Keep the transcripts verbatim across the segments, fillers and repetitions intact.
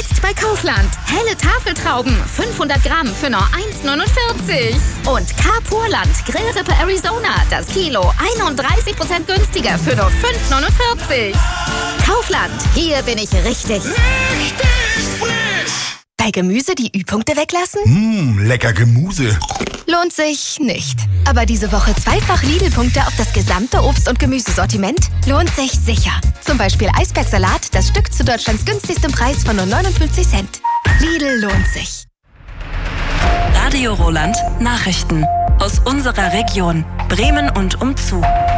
Jetzt bei Kaufland. Helle Tafeltrauben, fünfhundert Gramm für nur eins neunundvierzig. Und Carpurland Grillrippe Arizona, das Kilo einunddreißig Prozent günstiger für nur fünf neunundvierzig. Kaufland, hier bin ich richtig. Richtig frisch! Bei Gemüse die Ü-Punkte weglassen? Mmh, lecker Gemüse. Lohnt sich nicht. Aber diese Woche zweifach Lidl-Punkte auf das gesamte Obst- und Gemüsesortiment? Lohnt sich sicher. Zum Beispiel Eisbergsalat, das Stück zu Deutschlands günstigstem Preis von nur neunundfünfzig Cent. Lidl lohnt sich. Radio Roland Nachrichten aus unserer Region Bremen und umzu.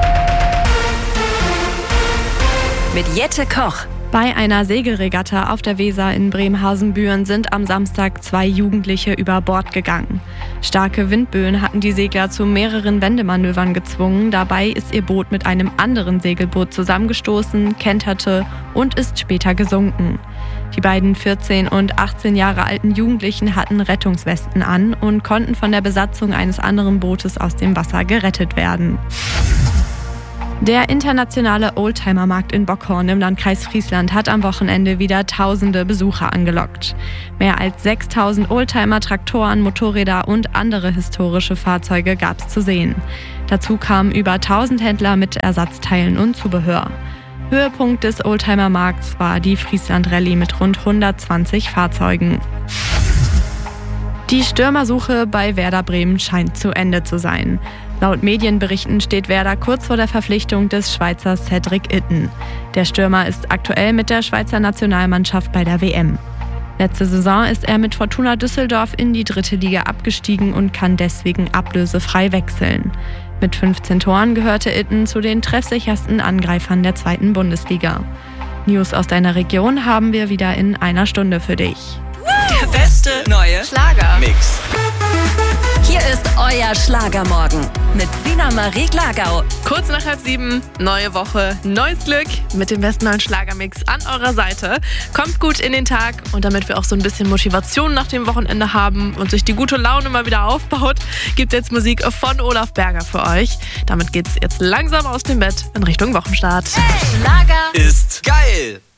Mit Jette Koch. Bei einer Segelregatta auf der Weser in Bremerhaven-Büren sind am Samstag zwei Jugendliche über Bord gegangen. Starke Windböen hatten die Segler zu mehreren Wendemanövern gezwungen. Dabei ist ihr Boot mit einem anderen Segelboot zusammengestoßen, kenterte und ist später gesunken. Die beiden vierzehn und achtzehn Jahre alten Jugendlichen hatten Rettungswesten an und konnten von der Besatzung eines anderen Bootes aus dem Wasser gerettet werden. Der internationale Oldtimer-Markt in Bockhorn im Landkreis Friesland hat am Wochenende wieder tausende Besucher angelockt. Mehr als sechstausend Oldtimer, Traktoren, Motorräder und andere historische Fahrzeuge gab es zu sehen. Dazu kamen über tausend Händler mit Ersatzteilen und Zubehör. Höhepunkt des Oldtimer-Markts war die Friesland-Rallye mit rund hundertzwanzig Fahrzeugen. Die Stürmersuche bei Werder Bremen scheint zu Ende zu sein. Laut Medienberichten steht Werder kurz vor der Verpflichtung des Schweizer Cedric Itten. Der Stürmer ist aktuell mit der Schweizer Nationalmannschaft bei der W M. Letzte Saison ist er mit Fortuna Düsseldorf in die dritte Liga abgestiegen und kann deswegen ablösefrei wechseln. Mit fünfzehn Toren gehörte Itten zu den treffsichersten Angreifern der zweiten Bundesliga. News aus deiner Region haben wir wieder in einer Stunde für dich. Der beste neue Schlager-Mix. Hier ist euer Schlagermorgen mit Sina Marie Glagau. Kurz nach halb sieben, neue Woche, neues Glück mit dem besten neuen Schlagermix an eurer Seite. Kommt gut in den Tag und damit wir auch so ein bisschen Motivation nach dem Wochenende haben und sich die gute Laune mal wieder aufbaut, gibt es jetzt Musik von Olaf Berger für euch. Damit geht's jetzt langsam aus dem Bett in Richtung Wochenstart. Hey, Schlager Ist geil!